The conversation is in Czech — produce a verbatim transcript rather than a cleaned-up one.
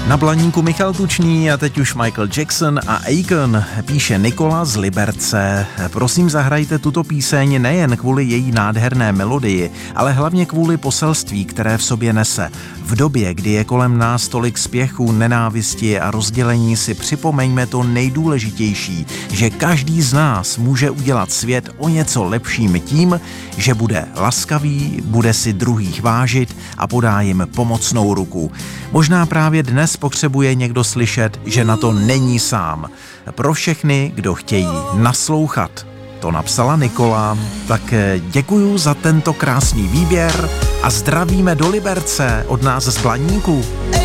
Na Blaníku Michal Tučný a teď už Michael Jackson a Akon, píše Nikola z Liberce. Prosím, zahrajte tuto píseň nejen kvůli její nádherné melodii, ale hlavně kvůli poselství, které v sobě nese. V době, kdy je kolem nás tolik spěchu, nenávisti a rozdělení, si připomeňme to nejdůležitější, že každý z nás může udělat svět o něco lepším tím, že bude laskavý, bude si druhých vážit a podá jim pomocnou ruku. Možná právě dnes potřebuje někdo slyšet, že na to není sám. Pro všechny, kdo chtějí naslouchat. To napsala Nikola. Tak děkuju za tento krásný výběr a zdravíme do Liberce od nás z Blaníku.